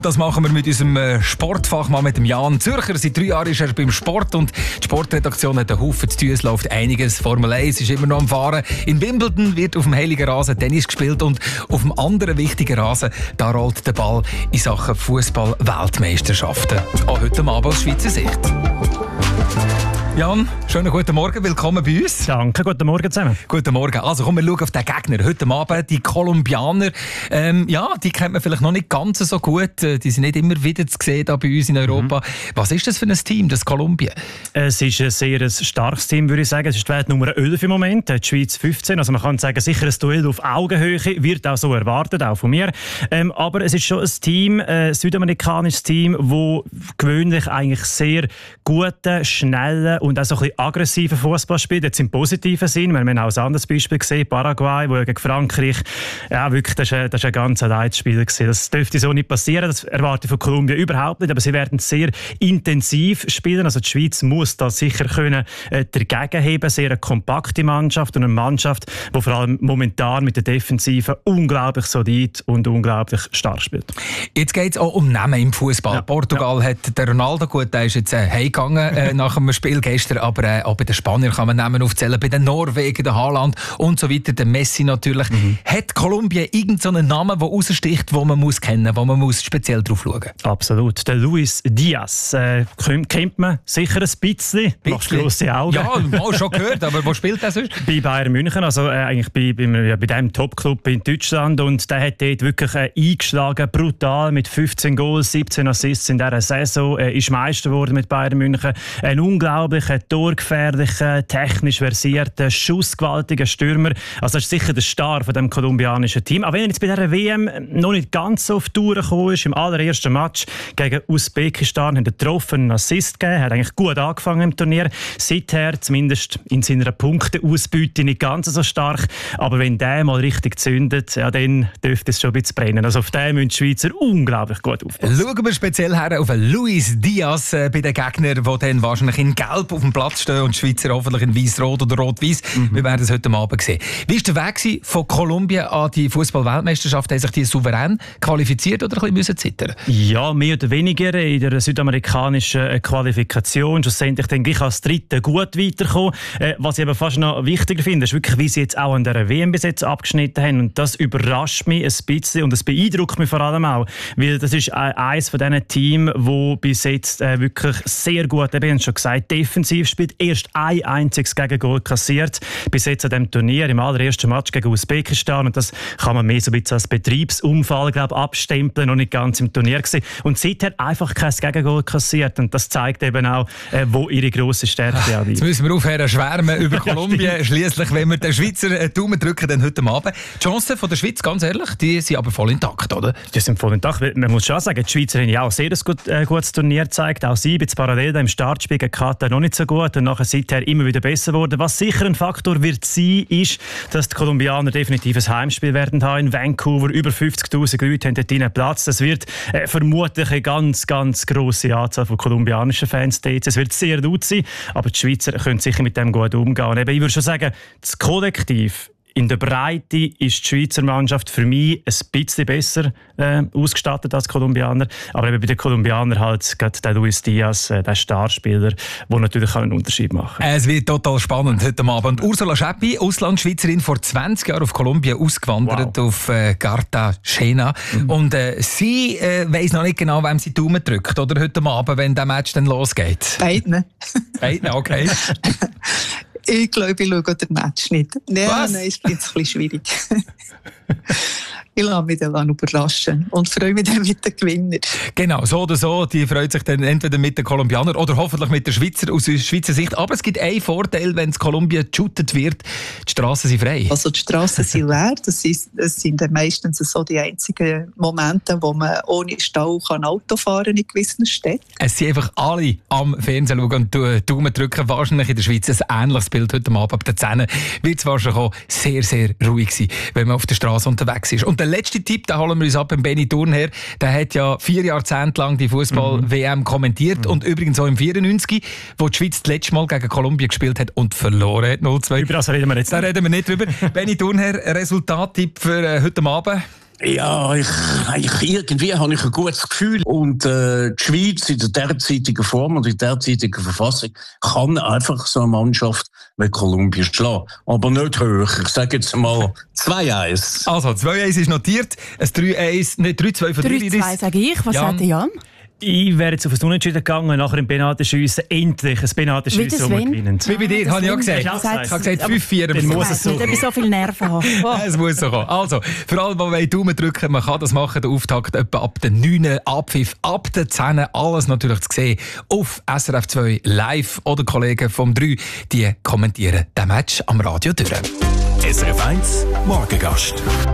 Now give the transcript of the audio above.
Das machen wir mit unserem Sportfachmann, mit dem Jan Zürcher. Seit 3 Jahren ist er beim Sport und die Sportredaktion hat einen Haufen zu tun. Es läuft einiges. Formel 1 ist immer noch am Fahren. In Wimbledon wird auf dem heiligen Rasen Tennis gespielt und auf dem anderen wichtigen Rasen, da rollt der Ball in Sachen Fußball-Weltmeisterschaften. Auch heute Abend aus Schweizer Sicht. Jan, schönen guten Morgen, willkommen bei uns. Danke, guten Morgen zusammen. Guten Morgen. Also kommen wir schauen auf den Gegner. Heute Abend die Kolumbianer. Die kennt man vielleicht noch nicht ganz so gut. Die sind nicht immer wieder zu sehen hier bei uns in Europa. Was ist das für ein Team, das Kolumbien? Es ist ein sehr starkes Team, würde ich sagen. Es ist die Weltnummer 11 im Moment, die Schweiz 15. Also man kann sagen, sicher ein Duell auf Augenhöhe, wird auch so erwartet, auch von mir. Aber es ist schon ein Team, ein südamerikanisches Team, das gewöhnlich eigentlich sehr guten, schnellen und auch so ein bisschen aggressiven Fußball spielt. Jetzt im positiven Sinn. Wir haben auch ein anderes Beispiel gesehen, Paraguay, wo gegen Frankreich, ja wirklich, das ist ein ganz Leitspiel gewesen. Das dürfte so nicht passieren. Das erwarte ich von Kolumbien überhaupt nicht. Aber sie werden sehr intensiv spielen. Also die Schweiz muss da sicher können dagegen heben. Sehr eine kompakte Mannschaft und eine Mannschaft, die vor allem momentan mit der Defensive unglaublich solid und unglaublich stark spielt. Jetzt geht es auch um Namen im Fußball. Ja. Portugal hat der Ronaldo, gut, der ist jetzt heimgegangen nach dem Spiel gestern, aber auch bei den Spaniern kann man Namen aufzählen, bei den Norwegen, der Haaland und so weiter, der Messi natürlich. Hat Kolumbien irgendeinen Namen, der raussticht, den man muss kennen, wo man muss speziell drauf schauen? Absolut. Der Luis Diaz kennt man sicher ein bisschen. Macht grosse Augen. Ja, mal schon gehört, aber wo spielt er sonst? Bei Bayern München, also eigentlich bei diesem Top-Club in Deutschland, und der hat dort wirklich eingeschlagen, brutal, mit 15 Goals, 17 Assists in dieser Saison, ist Meister geworden mit Bayern München. Ein unglaublicher, torgefährlicher, technisch versierter, schussgewaltiger Stürmer. Also das ist sicher der Star von dem kolumbianischen Team. Aber wenn er jetzt bei dieser WM noch nicht ganz so auf die Tour gekommen ist, im allerersten Match gegen Usbekistan hat er getroffen, einen Assist gegeben, hat eigentlich gut angefangen im Turnier. Seither, zumindest in seiner Punkteausbeute, nicht ganz so stark. Aber wenn der mal richtig zündet, ja, dann dürfte es schon ein bisschen brennen. Also auf den müssen die Schweizer unglaublich gut aufpassen. Schauen wir speziell her auf Luis Diaz bei den Gegnern, die dann wahrscheinlich in Gelb auf dem Platz stehen und die Schweizer hoffentlich in Weiß-Rot oder Rot-Weiß. Wir werden es heute Abend sehen. Wie war der Weg von Kolumbien an die Fußball-Weltmeisterschaft? Haben sich die souverän qualifiziert oder ein bisschen zittern? Ja, mehr oder weniger in der südamerikanischen Qualifikation. Schlussendlich denke ich, als Dritte gut weiterkommen. Was ich aber fast noch wichtiger finde, ist wirklich, wie sie jetzt auch an der WM bis jetzt abgeschnitten haben. Und das überrascht mich ein bisschen und es beeindruckt mich vor allem auch. Weil das ist eines von diesen Teams, wo bis jetzt wirklich sehr gut, ich habe schon gesagt, defensiv spielt, erst ein einziges Gegengol kassiert. Bis jetzt an diesem Turnier, im allerersten Match gegen Usbekistan. Und das kann man mehr so ein bisschen als Betriebsunfall, glaube ich, abstempeln, noch nicht ganz im Turnier gewesen. Und seither einfach kein Gegengol kassiert. Und das zeigt eben auch, wo ihre grosse Stärke liegt. Jetzt müssen wir aufhören schwärmen über Kolumbien. Schliesslich, wenn wir den Schweizer Daumen drücken, dann heute Abend. Die Chancen von der Schweiz, ganz ehrlich, die sind aber voll intakt, oder? Die sind voll intakt. Man muss schon sagen, die Schweizer haben ja auch sehr ein gutes Turnier gezeigt. Auch sie, jetzt parallel im Startspiel gegen Katar noch nicht so gut und nachher seither immer wieder besser geworden. Was sicher ein Faktor wird sein, ist, dass die Kolumbianer definitiv ein Heimspiel werden haben in Vancouver. Über 50'000 Leute haben dort einen Platz. Das wird vermutlich eine ganz, ganz grosse Anzahl von kolumbianischen Fans dort. Es wird sehr laut sein, aber die Schweizer können sicher mit dem gut umgehen. Und eben, ich würde schon sagen, das Kollektiv in der Breite ist die Schweizer Mannschaft für mich ein bisschen besser ausgestattet als die Kolumbianer. Aber eben bei den Kolumbianern halt gerade der Luis Diaz, der Starspieler, der natürlich einen Unterschied machen kann. Es wird total spannend heute Abend. Ursula Schäppi, Auslandschweizerin, vor 20 Jahren auf Kolumbien ausgewandert, auf Cartagena. Und sie weiss noch nicht genau, wem sie die Daumen drückt, oder heute Abend, wenn der Match dann losgeht. Beiden. Beiden, okay. Ich glaube, ich schaue den Match nicht. Was? Nein, es ist ein bisschen schwierig. Ich lasse mich dann überraschen und freue mich dann mit den Gewinnern. Genau, so oder so. Die freut sich dann entweder mit den Kolumbianern oder hoffentlich mit den Schweizer aus Schweizer Sicht. Aber es gibt einen Vorteil, wenn es Kolumbien geshootet wird. Die Strassen sind frei. Also die Strassen sind leer. Das sind dann meistens so die einzigen Momente, wo man ohne Stau Auto fahren kann in gewissen Städten. Es sind einfach alle am Fernsehen schauen und Daumen drücken. Wahrscheinlich in der Schweiz ein ähnliches Bild heute Abend. Ab der 10 wird es wahrscheinlich auch sehr, sehr ruhig sein, wenn man auf der Straße unterwegs ist. Und der letzte Tipp, den holen wir uns ab beim Benny Thurnherr. Der hat ja 4 Jahrzehnte lang die Fußball-WM kommentiert und übrigens auch im 94, wo die Schweiz das letzte Mal gegen Kolumbien gespielt hat und verloren hat 0-2. Über das reden wir jetzt. Da reden wir nicht drüber. Benny Thurnherr, Resultattipp für heute Abend? Ja, irgendwie habe ich ein gutes Gefühl. Und die Schweiz in der derzeitigen Form und in der derzeitigen Verfassung kann einfach so eine Mannschaft wie Kolumbien schlagen. Aber nicht höher. Ich sage jetzt mal 2-1. Also, 2-1 ist notiert. Ein 3-1, nicht 3-2 von 3-2 sage ich. Was sagt der Jan? Ich wäre jetzt auf ein Unentschieden gegangen, nachher im Penaltyschiessen endlich ein Penaltyschiessen, wo wir gewinnen. Wie bei dir, habe ich auch gesagt. Ich habe gesagt 5-4. Dann muss es so kommen. So viel Nerven haben. Oh. Es muss so kommen. Also, für alle, die Daumen drücken, man kann das machen. Der Auftakt etwa ab der 9, Abpfiff ab der 10. Alles natürlich zu sehen auf SRF 2 live. Oder Kollegen vom 3, die kommentieren den Match am Radio durch. SRF 1 Morgengast.